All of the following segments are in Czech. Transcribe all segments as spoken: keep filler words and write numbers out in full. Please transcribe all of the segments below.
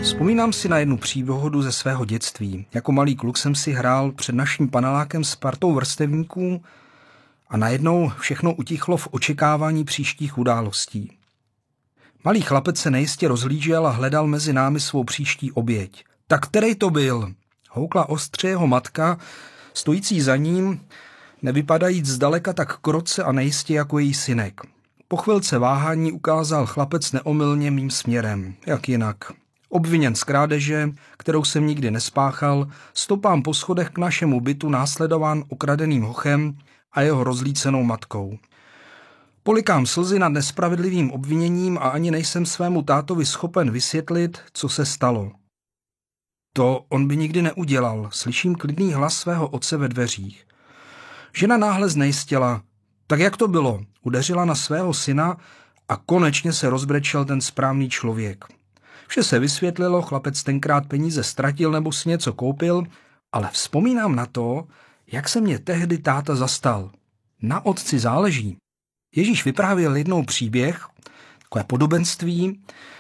Vzpomínám si na jednu příhodu ze svého dětství. Jako malý kluk jsem si hrál před naším panelákem s partou vrstevníků a najednou všechno utichlo v očekávání příštích událostí. Malý chlapec se nejistě rozhlížel a hledal mezi námi svou příští oběť. Tak který to byl? Houkla ostře jeho matka, stojící za ním, nevypadajíc zdaleka tak kroce a nejistě jako její synek. Po chvilce váhání ukázal chlapec neomylně mým směrem. Jak jinak? Obviněn z krádeže, kterou jsem nikdy nespáchal, stopám po schodech k našemu bytu následován okradeným hochem a jeho rozlícenou matkou. Polikám slzy nad nespravedlivým obviněním a ani nejsem svému tátovi schopen vysvětlit, co se stalo. To on by nikdy neudělal, slyším klidný hlas svého otce ve dveřích. Žena náhle znejistěla. Tak jak to bylo? Udeřila na svého syna a konečně se rozbrečel ten správný člověk. Vše se vysvětlilo, chlapec tenkrát peníze ztratil nebo si něco koupil, ale vzpomínám na to, jak se mě tehdy táta zastal. Na otci záleží. Ježíš vyprávěl jednou příběh, takové podobenství,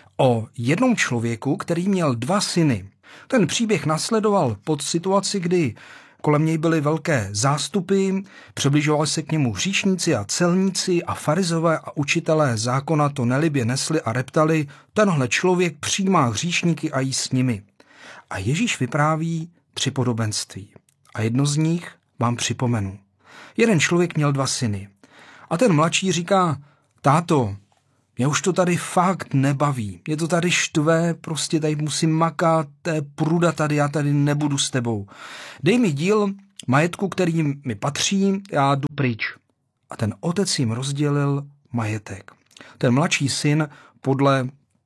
o jednom člověku, který měl dva syny. Ten příběh nasledoval pod situaci, kdy kolem něj byly velké zástupy, přibližovali se k němu hříšníci a celníci a farizové a učitelé zákona to nelibě nesli a reptali, tenhle člověk přijímá hříšníky a jí s nimi. A Ježíš vypráví tři podobenství. A jedno z nich vám připomenu. Jeden člověk měl dva syny. A ten mladší říká, táto, mě už to tady fakt nebaví, mě to tady štve, prostě tady musím makat, to je pruda tady, já tady nebudu s tebou. Dej mi díl majetku, který mi patří, já jdu pryč. A ten otec jim rozdělil majetek. Ten mladší syn podle,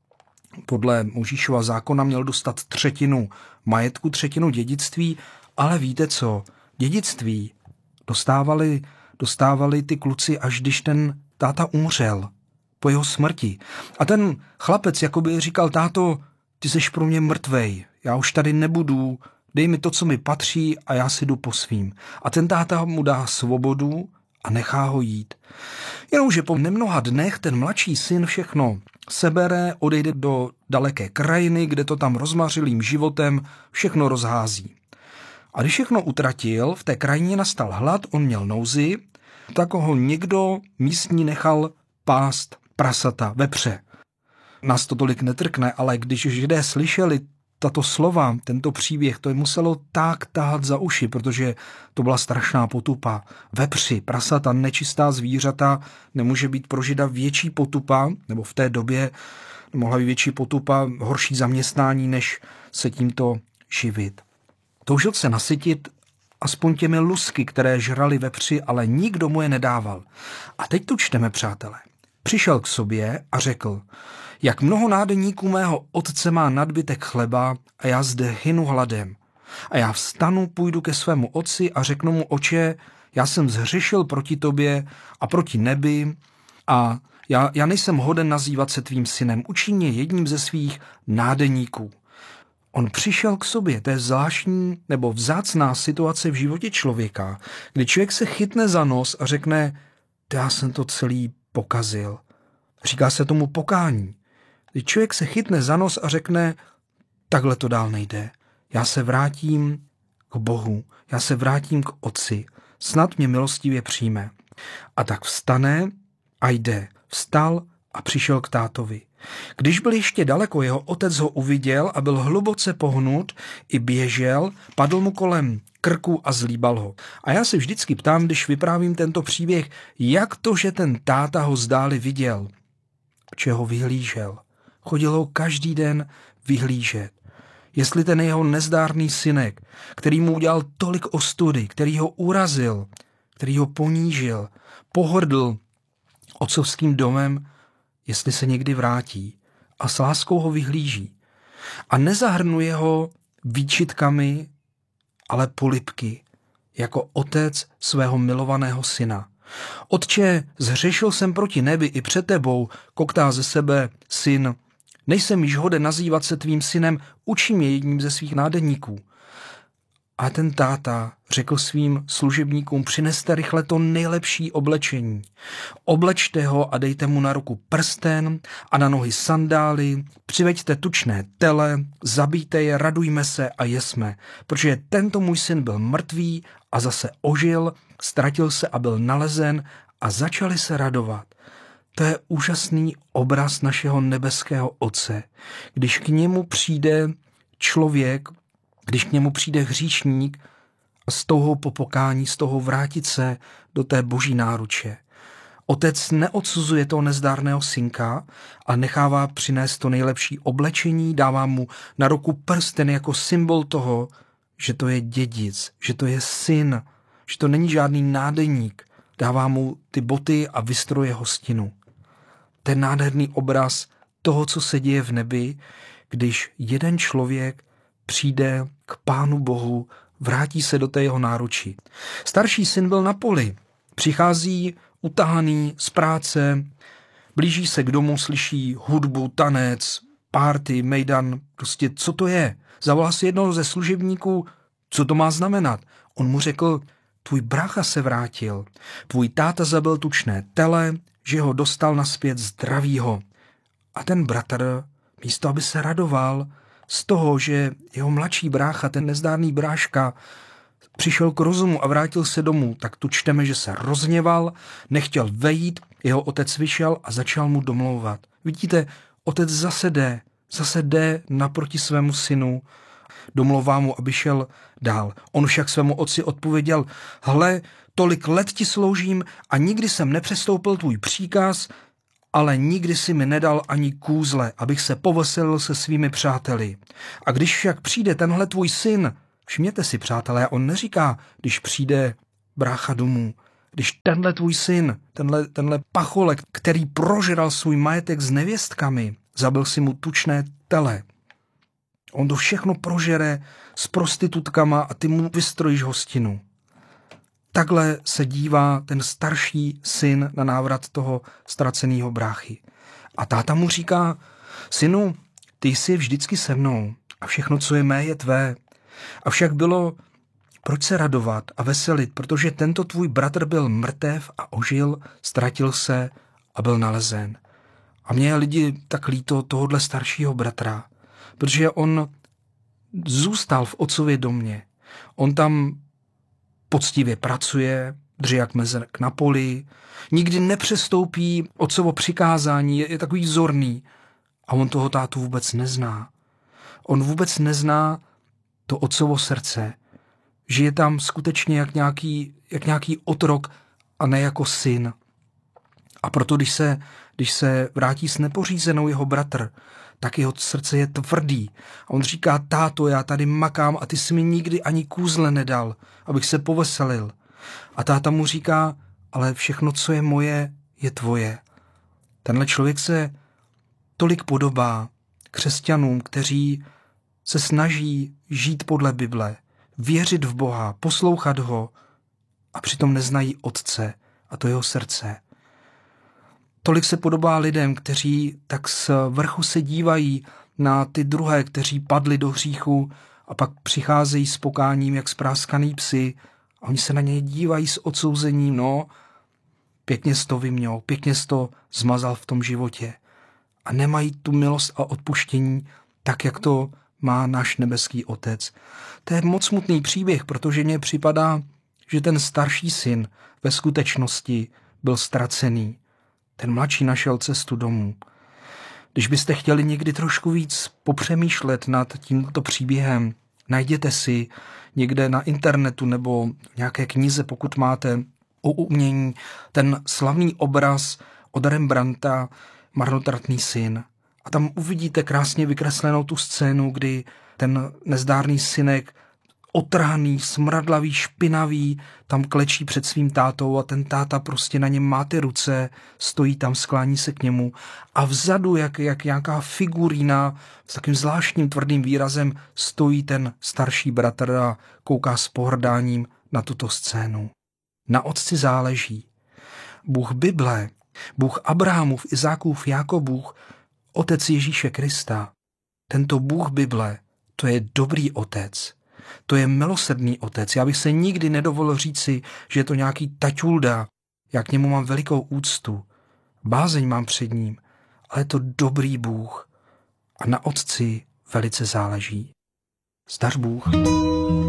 podle Mojžíšova zákona měl dostat třetinu majetku, třetinu dědictví, ale víte co, dědictví dostávali, dostávali ty kluci, až když ten táta umřel. Po jeho smrti. A ten chlapec jakoby říkal, táto, ty seš pro mě mrtvej, já už tady nebudu, dej mi to, co mi patří a já si jdu po svým. A ten táta mu dá svobodu a nechá ho jít. Jenomže po nemnoha dnech ten mladší syn všechno sebere, odejde do daleké krajiny, kde to tam rozmařilým životem všechno rozhází. A když všechno utratil, v té krajině nastal hlad, on měl nouzi, tak ho někdo místní nechal pást prasata, vepře. Nás to tolik netrkne, ale když Židé slyšeli tato slova, tento příběh, to je muselo tak tahat za uši, protože to byla strašná potupa. Vepři, prasata, nečistá zvířata, nemůže být pro Žida větší potupa, nebo v té době mohla být větší potupa, horší zaměstnání, než se tímto živit. Toužil se nasytit aspoň těmi lusky, které žrali vepři, ale nikdo mu je nedával. A teď tu čteme, přátelé. Přišel k sobě a řekl, jak mnoho nádeníků mého otce má nadbytek chleba a já zde hynu hladem. A já vstanu, půjdu ke svému otci a řeknu mu, oče, já jsem zhřešil proti tobě a proti nebi a já, já nejsem hoden nazývat se tvým synem, učiň mě jedním ze svých nádeníků. On přišel k sobě, to je zvláštní nebo vzácná situace v životě člověka, kdy člověk se chytne za nos a řekne, já jsem to celý pokazil. Říká se tomu pokání. Kdy člověk se chytne za nos a řekne, takhle to dál nejde. Já se vrátím k Bohu, já se vrátím k Otci, snad mě milostivě přijme. A tak vstane a jde. Vstal a přišel k tátovi. Když byl ještě daleko, jeho otec ho uviděl a byl hluboce pohnut, i běžel, padl mu kolem krku a zlíbal ho. A já se vždycky ptám, když vyprávím tento příběh, jak to, že ten táta ho zdáli viděl, čeho vyhlížel. Chodil ho každý den vyhlížet. Jestli ten jeho nezdárný synek, který mu udělal tolik ostudy, který ho urazil, který ho ponížil, pohrdl otcovským domem, jestli se někdy vrátí a s láskou ho vyhlíží. A nezahrnuje ho výčitkami, ale polibky, jako otec svého milovaného syna. Otče, zhřešil jsem proti nebi i před tebou, koktá ze sebe syn. Nejsem již hoden nazývat se tvým synem, učí mě jedním ze svých nádeníků. A ten táta řekl svým služebníkům, přineste rychle to nejlepší oblečení. Oblečte ho a dejte mu na ruku prsten a na nohy sandály, přiveďte tučné tele, zabijte je, radujme se a jesme, protože tento můj syn byl mrtvý a zase ožil, ztratil se a byl nalezen a začali se radovat. To je úžasný obraz našeho nebeského Otce. Když k němu přijde člověk, když k němu přijde hříšník a s touhou po pokání, s touhou vrátit se do té boží náruče. Otec neodsuzuje toho nezdárného synka, ale nechává přinést to nejlepší oblečení, dává mu na ruku prsten jako symbol toho, že to je dědic, že to je syn, že to není žádný nádeník. Dává mu ty boty a vystroje hostinu. Ten nádherný obraz toho, co se děje v nebi, když jeden člověk přijde k Pánu Bohu, vrátí se do té jeho náruči. Starší syn byl na poli, přichází utahaný z práce, blíží se k domu, slyší hudbu, tanec, párty, mejdan, prostě co to je? Zavolal si jednoho ze služebníků, co to má znamenat? On mu řekl, tvůj brácha se vrátil, tvůj táta zabil tučné tele, že ho dostal naspět zdravýho. A ten bratr, místo aby se radoval z toho, že jeho mladší brácha, ten nezdárný bráška, přišel k rozumu a vrátil se domů, tak tu čteme, že se rozhněval, nechtěl vejít, jeho otec vyšel a začal mu domlouvat. Vidíte, otec zase jde, zase jde naproti svému synu, domlouvá mu, aby šel dál. On však svému otci odpověděl, hle, tolik let ti sloužím a nikdy jsem nepřestoupil tvůj příkaz, ale nikdy si mi nedal ani kůzle, abych se poveselil se svými přáteli. A když však přijde tenhle tvůj syn, všimněte si, přátelé, on neříká, když přijde brácha domů, když tenhle tvůj syn, tenhle, tenhle pacholek, který prožral svůj majetek s nevěstkami, zabil si mu tučné tele. On to všechno prožere s prostitutkama a ty mu vystrojíš hostinu. Takhle se dívá ten starší syn na návrat toho ztraceného bráchy. A táta mu říká, synu, ty jsi vždycky se mnou a všechno, co je mé, je tvé. Avšak bylo, proč se radovat a veselit, protože tento tvůj bratr byl mrtev a ožil, ztratil se a byl nalezen. A mě je lidi tak líto tohohle staršího bratra, protože on zůstal v otcově domě. On tam poctivě pracuje, drží jak mezek na poli, nikdy nepřestoupí otcovo přikázání, je, je takový vzorný. A on toho tátu vůbec nezná. On vůbec nezná to otcovo srdce. Žije tam skutečně jak nějaký, jak nějaký otrok a ne jako syn. A proto, když se, když se vrátí s nepořízenou jeho bratr, tak jeho srdce je tvrdý. A on říká, táto, já tady makám a ty jsi mi nikdy ani kůzle nedal, abych se poveselil. A táta mu říká, ale všechno, co je moje, je tvoje. Tenhle člověk se tolik podobá křesťanům, kteří se snaží žít podle Bible, věřit v Boha, poslouchat ho a přitom neznají Otce a to jeho srdce. Tolik se podobá lidem, kteří tak z vrchu se dívají na ty druhé, kteří padli do hříchu a pak přicházejí s pokáním, jak spráskaný psi a oni se na něj dívají s odsouzením, no, pěkně jsi to vyměl, pěkně jsi to zmazal v tom životě. A nemají tu milost a odpuštění tak, jak to má náš nebeský Otec. To je moc smutný příběh, protože mně připadá, že ten starší syn ve skutečnosti byl ztracený. Ten mladší našel cestu domů. Když byste chtěli někdy trošku víc popřemýšlet nad tímto příběhem, najděte si někde na internetu nebo v nějaké knize, pokud máte o umění, ten slavný obraz od Rembrandta Marnotratný syn. A tam uvidíte krásně vykreslenou tu scénu, kdy ten nezdárný synek, otrhaný, smradlavý, špinavý, tam klečí před svým tátou a ten táta prostě na něm má ty ruce, stojí tam, sklání se k němu a vzadu, jak, jak nějaká figurína s takým zvláštním tvrdým výrazem, stojí ten starší bratr a kouká s pohrdáním na tuto scénu. Na otci záleží. Bůh Bible, Bůh Abrahamův, Izákův, Jákobův, Otec Ježíše Krista, tento Bůh Bible, to je dobrý otec. To je milosrdný otec. Já bych se nikdy nedovolil říci, že je to nějaký taťulda. Já k němu mám velikou úctu. Bázeň mám před ním, ale je to dobrý Bůh. A na otci velice záleží. Zdař Bůh.